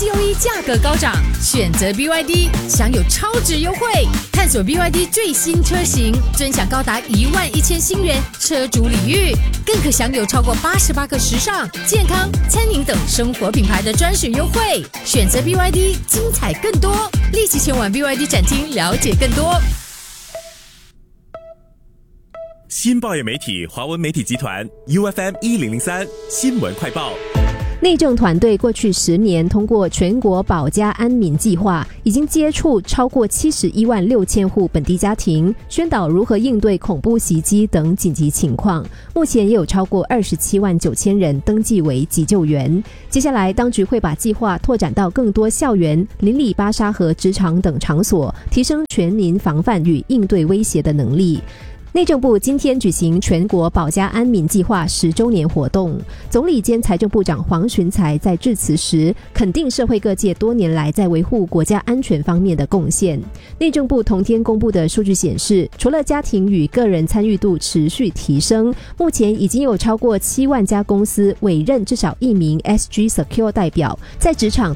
COE 价格高涨，选择 BYD 享有超值优惠。探索 BYD 最新车型，尊享高达11000新元车主礼遇，更可享有超过88个时尚、健康、餐饮等生活品牌的专属优惠。选择 BYD， 精彩更多，立即前往 BYD 展厅了解更多。 新报业媒体华文媒体集团 UFM1003 新闻快报。 内政团队过去10年通过全国保家安民计划，已经接触超过71万6千户本地家庭，宣导如何应对恐怖袭击等紧急情况。目前也有超过27万9千人登记为急救员。接下来，当局会把计划拓展到更多校园、邻里巴沙和职场等场所，提升全民防范与应对威胁的能力。内政部今天举行全国保家安民计划10周年活动，总理兼财政部长黄循财在致辞时肯定社会各界多年来在维护国家安全方面的贡献。内政部同天公布的数据显示，除了家庭与个人参与度持续提升，目前已经有超过7万家公司委任至少1名 SG Secure 代表，在职场